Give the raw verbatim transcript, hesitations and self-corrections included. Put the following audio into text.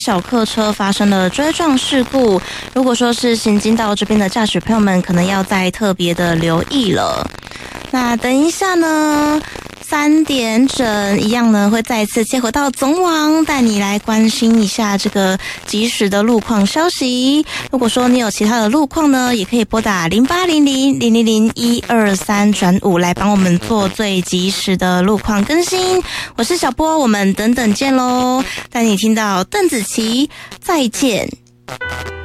小客车发生了追撞事故，如果说是行经到这边的驾驶朋友们，可能要再特别的留意了。那等一下呢，三点整一样呢，会再次切回到总网，带你来关心一下这个即时的路况消息。如果说你有其他的路况呢，也可以拨打零八零零零零零一二三转五来帮我们做最及时的路况更新。我是小波，我们等等见喽，带你听到邓紫棋再见。